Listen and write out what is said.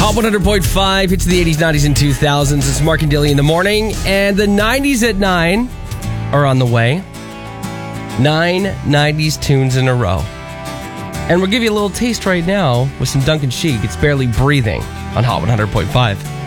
Hot 100.5 hits the 80s, 90s, and 2000s. It's Mark and Dilly in the morning, and the 90s at 9 are on the way. 9 90s tunes in a row. And we'll give you a little taste right now with some Duncan Sheik. It's Barely Breathing on Hot 100.5.